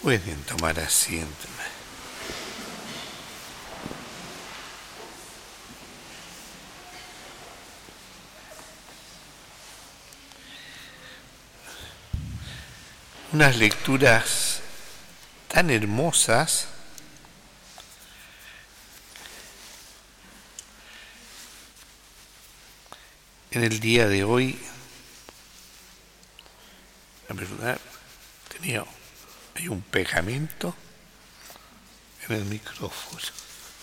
Pueden tomar asiento. Unas lecturas tan hermosas en el día de hoy. La verdad, hay un pegamento en el micrófono.